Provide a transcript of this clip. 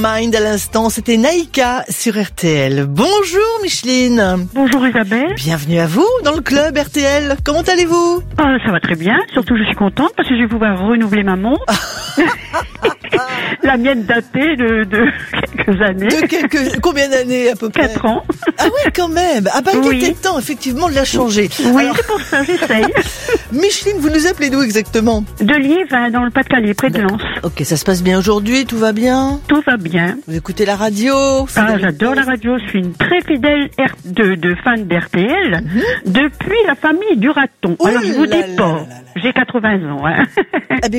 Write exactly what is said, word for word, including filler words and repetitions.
Mind à l'instant, c'était Naïka sur R T L. Bonjour Micheline. Bonjour Isabelle. Bienvenue à vous dans le club R T L. Comment allez-vous? euh, Ça va très bien, surtout je suis contente parce que je vais pouvoir renouveler ma montre. La mienne datée de, de quelques années. De quelques... Combien d'années à peu près? Quatre ans. Ah ouais, quand même. Ah bah il Oui. était temps effectivement de la changer. Oui, Alors, c'est pour ça, j'essaye. Micheline, vous nous appelez d'où exactement? De Liévin, dans le Pas-de-Calais, près de Lens. Ok, ça se passe bien aujourd'hui, tout va bien? Tout va bien. Vous écoutez la radio? Ah, j'adore la radio, je suis une très fidèle R- de, de fan d'R T L Mm-hmm. depuis la famille du raton. Oh Alors je vous là dis là pas, là là là. j'ai quatre-vingts ans. Hein. Eh bien,